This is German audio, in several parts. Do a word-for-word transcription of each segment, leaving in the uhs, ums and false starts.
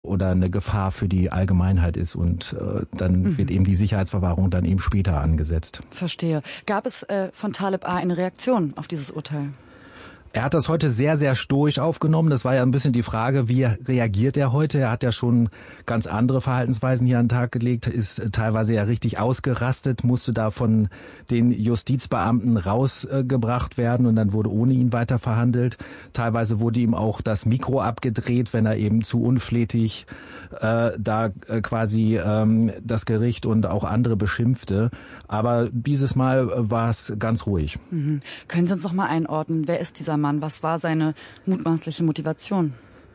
oder eine Gefahr für die Allgemeinheit ist und äh, dann mhm. wird eben die Sicherheitsverwahrung dann eben später angesetzt. Verstehe. Gab es äh, von Taleb A eine Reaktion auf dieses Urteil? Er hat das heute sehr, sehr stoisch aufgenommen. Das war ja ein bisschen die Frage, wie reagiert er heute? Er hat ja schon ganz andere Verhaltensweisen hier an den Tag gelegt, ist teilweise ja richtig ausgerastet, musste da von den Justizbeamten rausgebracht werden und dann wurde ohne ihn weiter verhandelt. Teilweise wurde ihm auch das Mikro abgedreht, wenn er eben zu unflätig äh, da äh, quasi ähm, das Gericht und auch andere beschimpfte. Aber dieses Mal war es ganz ruhig. Mhm. Können Sie uns noch mal einordnen, wer ist dieser Mann? Was war seine mutmaßliche Motivation?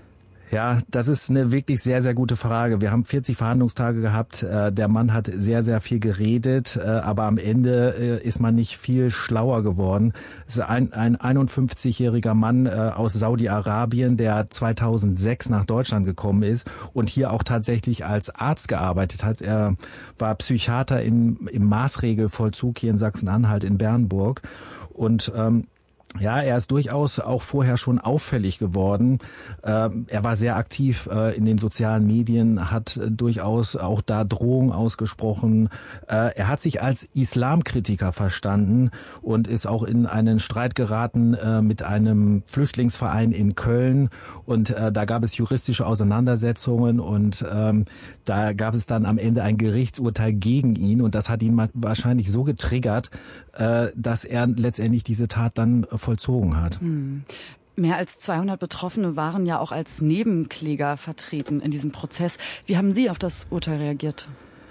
Ja, das ist eine wirklich sehr, sehr gute Frage. Wir haben vierzig Verhandlungstage gehabt. Der Mann hat sehr, sehr viel geredet, aber am Ende ist man nicht viel schlauer geworden. Es ist ein, ein einundfünfzigjähriger Mann aus Saudi-Arabien, der zweitausendsechs nach Deutschland gekommen ist und hier auch tatsächlich als Arzt gearbeitet hat. Er war Psychiater in, im Maßregelvollzug hier in Sachsen-Anhalt in Bernburg und ähm, ja, er ist durchaus auch vorher schon auffällig geworden. Ähm, er war sehr aktiv äh, in den sozialen Medien, hat äh, durchaus auch da Drohungen ausgesprochen. Äh, er hat sich als Islamkritiker verstanden und ist auch in einen Streit geraten äh, mit einem Flüchtlingsverein in Köln. Und äh, da gab es juristische Auseinandersetzungen und ähm, da gab es dann am Ende ein Gerichtsurteil gegen ihn. Und das hat ihn wahrscheinlich so getriggert, äh, dass er letztendlich diese Tat dann vollzogen hat. Hm. Mehr als zweihundert Betroffene waren ja auch als Nebenkläger vertreten in diesem Prozess. Wie haben Sie auf das Urteil reagiert?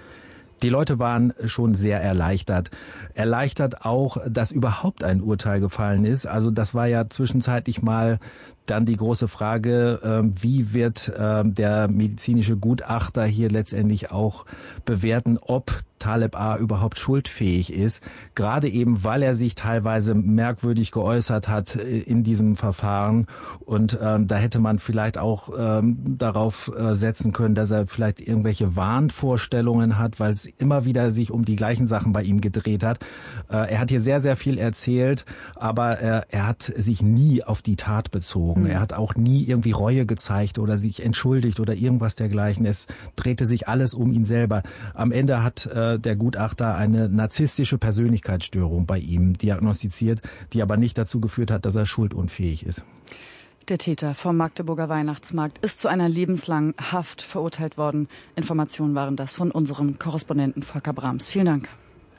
Die Leute waren schon sehr erleichtert. Erleichtert auch, dass überhaupt ein Urteil gefallen ist. Also das war ja zwischenzeitlich mal dann die große Frage, wie wird der medizinische Gutachter hier letztendlich auch bewerten, ob Taleb A überhaupt schuldfähig ist, gerade eben, weil er sich teilweise merkwürdig geäußert hat in diesem Verfahren. Und ähm, da hätte man vielleicht auch ähm, darauf äh, setzen können, dass er vielleicht irgendwelche Wahnvorstellungen hat, weil es immer wieder sich um die gleichen Sachen bei ihm gedreht hat. Äh, er hat hier sehr, sehr viel erzählt, aber äh, er hat sich nie auf die Tat bezogen. Mhm. Er hat auch nie irgendwie Reue gezeigt oder sich entschuldigt oder irgendwas dergleichen. Es drehte sich alles um ihn selber. Am Ende hat äh, der Gutachter eine narzisstische Persönlichkeitsstörung bei ihm diagnostiziert, die aber nicht dazu geführt hat, dass er schuldunfähig ist. Der Täter vom Magdeburger Weihnachtsmarkt ist zu einer lebenslangen Haft verurteilt worden. Informationen waren das von unserem Korrespondenten Volker Brahms. Vielen Dank.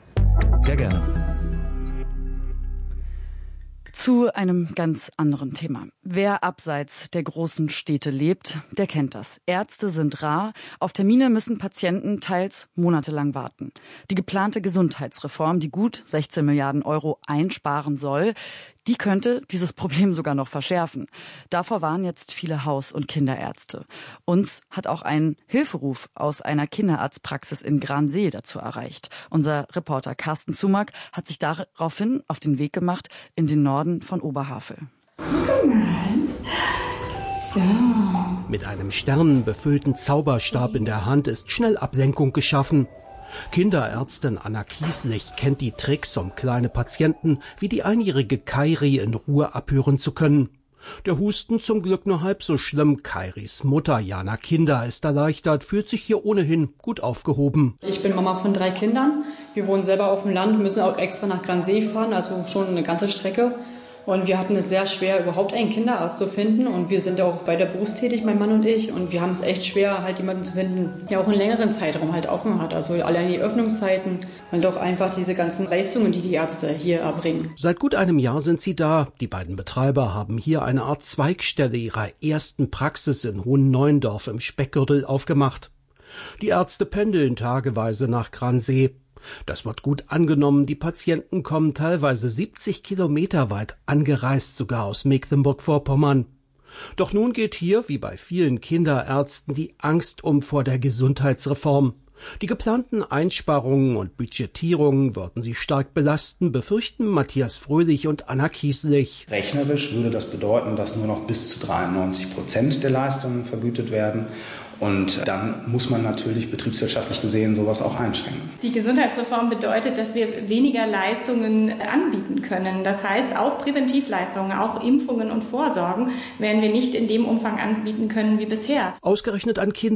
Sehr gerne. Zu einem ganz anderen Thema. Wer abseits der großen Städte lebt, der kennt das. Ärzte sind rar. Auf Termine müssen Patienten teils monatelang warten. Die geplante Gesundheitsreform, die gut sechzehn Milliarden Euro einsparen soll, die könnte dieses Problem sogar noch verschärfen. Davor warnen jetzt viele Haus- und Kinderärzte. Uns hat auch ein Hilferuf aus einer Kinderarztpraxis in Gransee dazu erreicht. Unser Reporter Carsten Zumack hat sich daraufhin auf den Weg gemacht in den Norden von Oberhavel. So. Mit einem sternenbefüllten Zauberstab in der Hand ist schnell Ablenkung geschaffen. Kinderärztin Anna Kieslich kennt die Tricks, um kleine Patienten wie die einjährige Kairi in Ruhe abhören zu können. Der Husten zum Glück nur halb so schlimm. Kairis Mutter Jana Kinder ist erleichtert, fühlt sich hier ohnehin gut aufgehoben. Ich bin Mama von drei Kindern. Wir wohnen selber auf dem Land, müssen auch extra nach Gransee fahren, also schon eine ganze Strecke. Und wir hatten es sehr schwer, überhaupt einen Kinderarzt zu finden. Und wir sind ja auch beide berufstätig, mein Mann und ich. Und wir haben es echt schwer, halt jemanden zu finden, der auch einen längeren Zeitraum halt offen hat. Also allein die Öffnungszeiten und auch einfach diese ganzen Leistungen, die die Ärzte hier erbringen. Seit gut einem Jahr sind sie da. Die beiden Betreiber haben hier eine Art Zweigstelle ihrer ersten Praxis in Hohenneuendorf im Speckgürtel aufgemacht. Die Ärzte pendeln tageweise nach Gransee. Das wird gut angenommen, die Patienten kommen teilweise siebzig Kilometer weit angereist, sogar aus Mecklenburg-Vorpommern. Doch nun geht hier, wie bei vielen Kinderärzten, die Angst um vor der Gesundheitsreform. Die geplanten Einsparungen und Budgetierungen würden sie stark belasten, befürchten Matthias Fröhlich und Anna Kieslich. Rechnerisch würde das bedeuten, dass nur noch bis zu dreiundneunzig Prozent der Leistungen vergütet werden. Und dann muss man natürlich betriebswirtschaftlich gesehen sowas auch einschränken. Die Gesundheitsreform bedeutet, dass wir weniger Leistungen anbieten können. Das heißt, auch Präventivleistungen, auch Impfungen und Vorsorgen werden wir nicht in dem Umfang anbieten können wie bisher. Ausgerechnet an Kinder